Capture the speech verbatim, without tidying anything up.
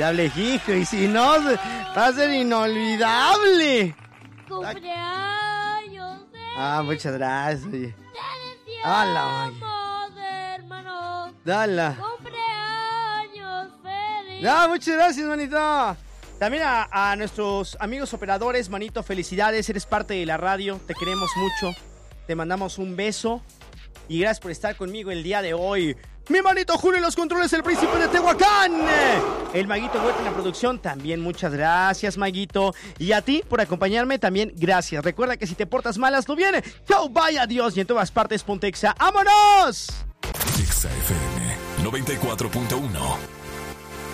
inolvidable, hijo, y si no, va a ser inolvidable. Cumpleaños. Ah, muchas gracias, oye. Hola, hermano. Dala. Cumpleaños feliz. No, muchas gracias, manito. También a, a nuestros amigos operadores, manito, felicidades. Eres parte de la radio, te queremos mucho. Te mandamos un beso. Y gracias por estar conmigo el día de hoy. Mi manito Julio en los controles, el príncipe de Tehuacán. El Maguito Huerta en la producción, también muchas gracias, Maguito. Y a ti por acompañarme, también gracias. Recuerda que si te portas malas, no viene. Chau, vaya Dios. Y en todas partes, Pontexa. ¡Vámonos! Exa F M noventa y cuatro punto uno.